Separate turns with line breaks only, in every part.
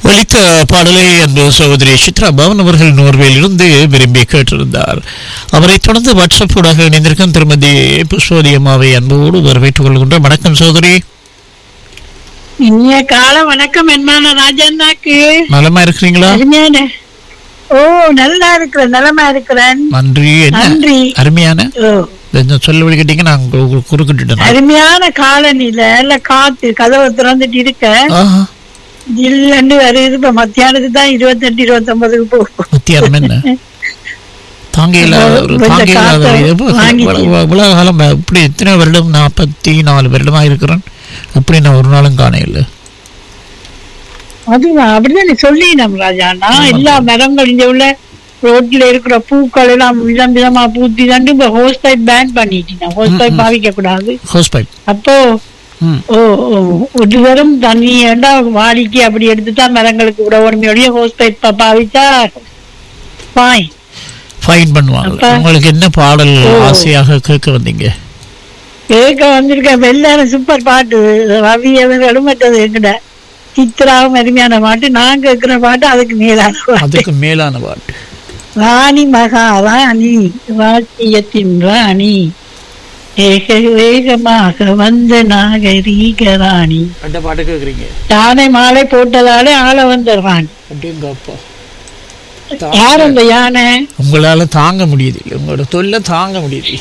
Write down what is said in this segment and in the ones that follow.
ஒலித்த பாடலை அன்பு சகோதரி சித்ரா பவன் அவர்கள் நோர்வேலிருந்து விரும்பி கேட்டிருந்தார். அவரை தொடர்ந்து வாட்ஸ்அப் ஊடாக இணைந்திருக்கும் திருமதி புஷ்பவதி அம்மாவை அன்போடு வரவேற்றுக் கொள்கின்ற வணக்கம் சகோதரி.
இனிய கால வணக்கம். என்ன ராஜண்ணாக்கு
நலமா இருக்கிறீங்களா?
ஓ, நல்லா இருக்கிறேன், நலமா இருக்கிறேன்.
நன்றி.
நன்றி.
அருமையான சொல்ல விழுக்கிட்டீங்க, நான் குறுக்கிட்டுட்டேன்.
அருமையான காலநில இல்ல, காத்து கதவை திறந்துட்டு இருக்க இல்லன்னு வருது. இப்ப மத்தியானத்துக்கு தான் 28 29க்கு போகும்.
மத்தியானம் என்ன தாங்கியில இவ்வளவு காலம் இப்படி எத்தனை வருடம் 44 வருடமா இருக்கிறேன். அப்படி நான் ஒரு நாளும் காண இல்லை.
அதுதான் அப்படிதான் நீ சொல்லி நம்ம ராஜாண்ணா. எல்லா மரங்கள் இங்க உள்ள ரோட்ல இருக்கிற பூக்கள் எல்லாம் விதம் விதமா பூத்தி தாண்டு இப்ப ஹோஸ் பைப் பேன் பண்ணிட்டீங்க. ஹோஸ் பைப் பாவிக்க கூடாது. அப்போ ஒரு தரம் தண்ணி ஏண்டா வாடிக்கை அப்படி எடுத்துட்டா மரங்களுக்கு கூட உடமையோடைய ஹோஸ் பைப் பாவிச்சா
ஃபைன் பண்ணுவாங்க. உங்களுக்கு என்ன பாடல் ஆசையாக கேட்க வந்தீங்க?
கேட்க வந்திருக்க எல்லாரும் சூப்பர் பாட்டு. ரவி அவர்களும் மற்றது எங்கட சித்ராவும் அருமையான பாட்டு. நான் கேட்கிற பாட்டு அதுக்கு மேலான பாட்டு. ராணி மகாராணி ராஜ்யத்தின் ராணி வேகமாக வந்த நாகரீக ராணி.
அந்த பாட்டு கேக்குறீங்க?
யானை மாலை போட்டதாலே ஆள வந்த ராணி.
அப்படிங்கப்பா,
யார் அந்த யானை?
உங்களால தாங்க முடியுது, உங்களோட தொல்லை தாங்க முடியுது.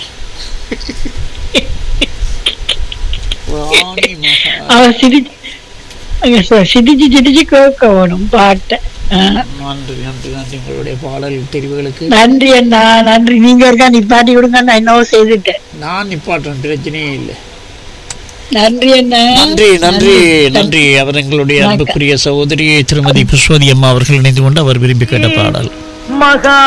அவ சிரிச்சு கேட்க வேணும் பாட்டை.
உங்களுடைய பாடல் தெரிவுகளுக்கு
நன்றி அண்ணா, நன்றி. நீங்க இருக்கா நிப்பாட்டி விடுங்க, நான் என்னவோ செய்துட்டேன்.
நான் நிப்பாட்டுறேன், பிரச்சனையே இல்லை.
நன்றி அண்ணா,
நன்றி நன்றி நன்றி. அவர் எங்களுடைய அன்புக்குரிய சகோதரி திருமதி புஷ்பவதி அம்மா அவர்கள் இணைந்து கொண்டு அவர் விரும்பி கேட்ட பாடல் மகா